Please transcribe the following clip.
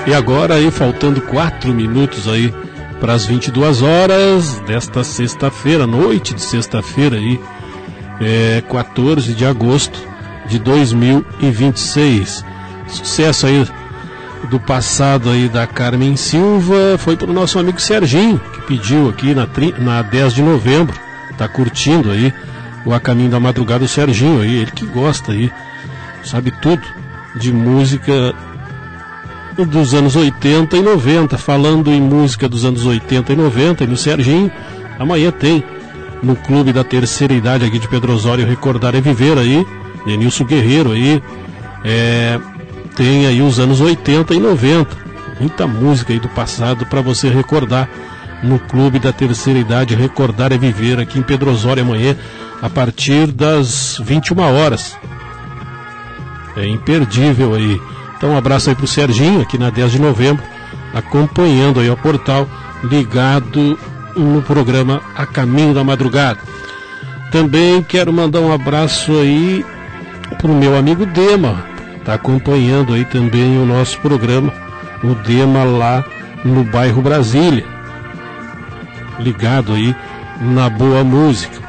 E agora aí, faltando 4 minutos aí para as 22 horas desta sexta-feira, noite de sexta-feira aí, 14 de agosto de 2026. Sucesso aí do passado aí da Carmen Silva foi para o nosso amigo Serginho, que pediu aqui na 10 de novembro. Tá curtindo aí o A Caminho da Madrugada, o Serginho aí, ele que gosta aí, sabe tudo de música dos anos 80 e 90. Falando em música dos anos 80 e 90 e no Serginho, amanhã tem no Clube da Terceira Idade aqui de Pedro Osório Recordar é Viver aí, Denilson Guerreiro aí, tem aí os anos 80 e 90, muita música aí do passado para você recordar no Clube da Terceira Idade Recordar é Viver aqui em Pedro Osório amanhã a partir das 21 horas. É imperdível aí. Então um abraço aí pro Serginho aqui na 10 de novembro, acompanhando aí o portal, ligado no programa A Caminho da Madrugada. Também quero mandar um abraço aí pro meu amigo Dema, tá acompanhando aí também o nosso programa, o Dema lá no bairro Brasília, ligado aí na boa música.